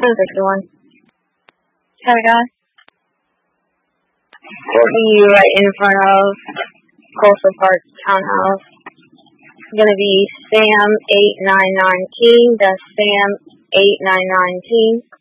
161. Hi, guys. We'll be right in front of Coastal Park Townhouse. It's going to be Sam 899 King. That's Sam 899 King.